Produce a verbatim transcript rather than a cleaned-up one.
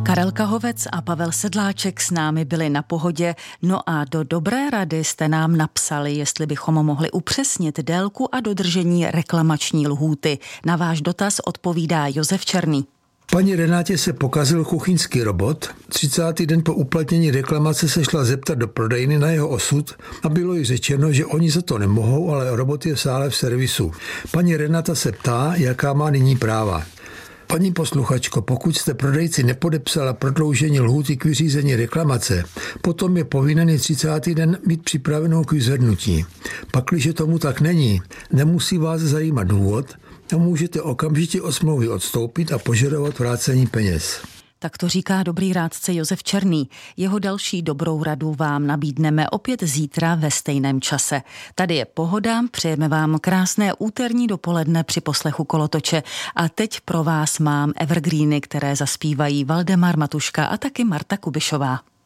Karel Kahovec a Pavel Sedláček s námi byli na Pohodě. No a do dobré rady jste nám napsali, jestli bychom mohli upřesnit délku a dodržení reklamační lhůty. Na váš dotaz odpovídá Josef Černý. Paní Renátě se pokazil kuchyňský robot. třicátý den po uplatnění reklamace se šla zeptat do prodejny na jeho osud a bylo jí řečeno, že oni za to nemohou, ale robot je v sále v servisu. Paní Renata se ptá, jaká má nyní práva. Paní posluchačko, pokud jste prodejci nepodepsala prodloužení lhůty k vyřízení reklamace, potom je povinný třicátý den mít připravenou k vyzvednutí. Pakliže tomu tak není, nemusí vás zajímat důvod a můžete okamžitě od smlouvy odstoupit a požadovat vrácení peněz. Tak to říká dobrý rádce Josef Černý. Jeho další dobrou radu vám nabídneme opět zítra ve stejném čase. Tady je Pohoda, přejeme vám krásné úterní dopoledne při poslechu Kolotoče a teď pro vás mám evergreeny, které zaspívají Valdemar Matuška a taky Marta Kubišová.